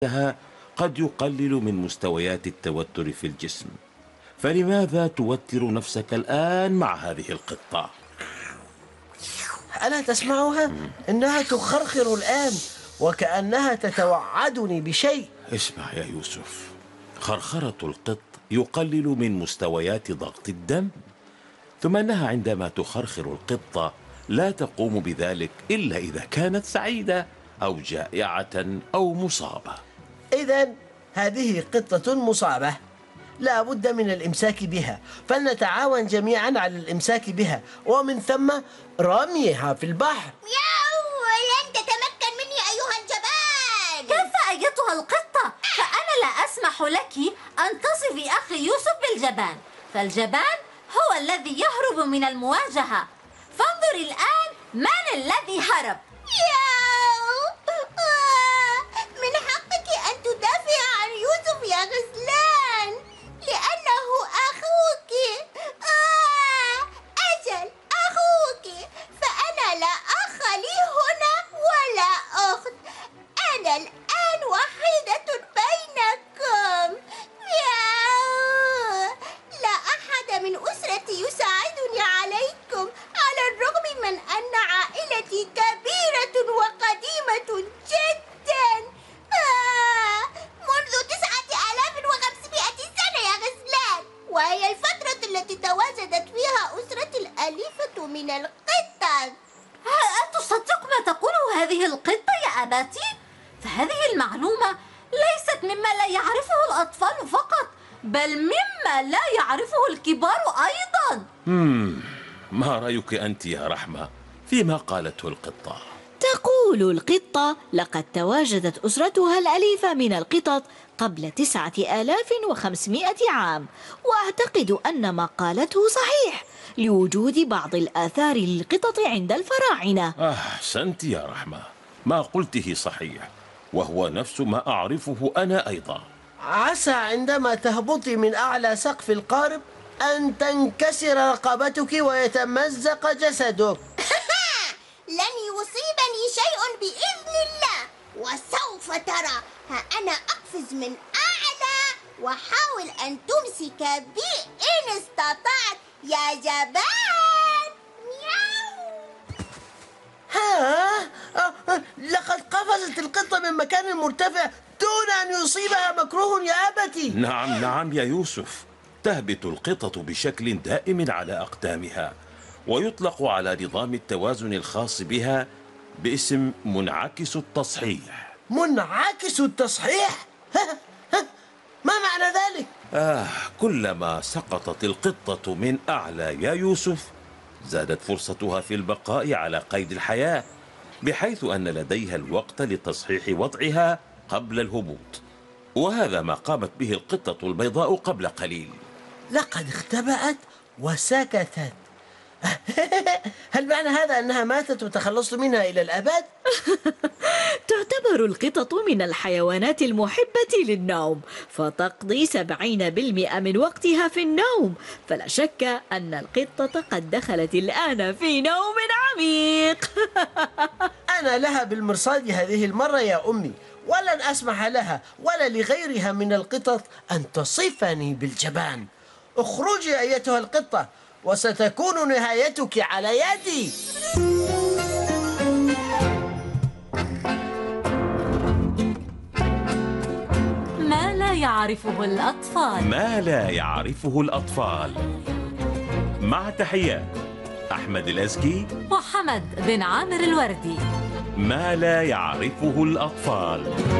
قد يقلل من مستويات التوتر في الجسم. فلماذا توتر نفسك الآن مع هذه القطة؟ ألا تسمعها؟ إنها تخرخر الآن وكأنها تتوعدني بشيء. اسمع يا يوسف، خرخرة القط يقلل من مستويات ضغط الدم، ثم أنها عندما تخرخر القطة لا تقوم بذلك إلا إذا كانت سعيدة أو جائعة أو مصابة. إذن هذه قطة مصابة، لا بد من الإمساك بها، فلنتعاون جميعا على الإمساك بها ومن ثم رميها في البحر. ياو، لن تتمكن مني أيها الجبان. كيف أيتها القطة؟ فأنا لا أسمح لك أن تصفي أخي يوسف بالجبان، فالجبان هو الذي يهرب من المواجهة. فانظري الآن من الذي هرب. ياو، من حقك أن تدافع عن يوسف يا غزلان، لأنه أخوك. أجل أخوك، فأنا لا أخ لي هنا ولا أخت، أنا الآن وحيدة بينكم. ياو، لا أحد من أسرتي يساعدني عليكم، على الرغم من أن عائلتي كبيرة وقديمة جدا. منذ 9500 سنة يا غزلان، وهي الفترة التي تواجدت فيها أسرتي الأليفة من القطط. هل أتصدق ما تقوله هذه القطة يا أباتي؟ فهذه المعلومة ليست مما لا يعرفه الأطفال فقط، بل مما لا يعرفه الكبار أيضا. ما رأيك أنت يا رحمة فيما قالته القطة؟ تقول القطة: لقد تواجدت أسرتها الأليفة من القطط قبل 9500 عام، وأعتقد أن ما قالته صحيح لوجود بعض الآثار للقطط عند الفراعنة. أحسنت يا رحمة، ما قلته صحيح، وهو نفس ما أعرفه أنا أيضا. عسى عندما تهبطي من أعلى سقف القارب أن تنكسر رقبتك ويتمزق جسدك. لن يصيبني شيء بإذن الله، وسوف ترى. ها أنا أقفز من أعلى وحاول أن تمسك بي إن استطعت يا جبان. مياو. لقد قفزت القطة من مكان مرتفع دون أن يصيبها مكروه يا أبتي. نعم يا يوسف، تهبط القطط بشكل دائم على أقدامها، ويطلق على نظام التوازن الخاص بها باسم منعكس التصحيح. منعكس التصحيح؟ ما معنى ذلك؟ كلما سقطت القطة من أعلى يا يوسف زادت فرصتها في البقاء على قيد الحياة، بحيث أن لديها الوقت لتصحيح وضعها قبل الهبوط، وهذا ما قامت به القطة البيضاء قبل قليل. لقد اختبأت وسكتت. هل معنى هذا أنها ماتت وتخلصت منها إلى الأبد؟ تعتبر القطط من الحيوانات المحبة للنوم، فتقضي 70% من وقتها في النوم، فلا شك أن القطة قد دخلت الآن في نوم عميق. أنا لها بالمرصاد هذه المرة يا أمي، ولن أسمح لها ولا لغيرها من القطط أن تصفني بالجبان. اخرجي أيتها القطة، وستكون نهايتك على يدي. ما لا يعرفه الأطفال. ما لا يعرفه الأطفال. مع تحيات أحمد الأزكي وحمد بن عامر الوردي. ما لا يعرفه الأطفال.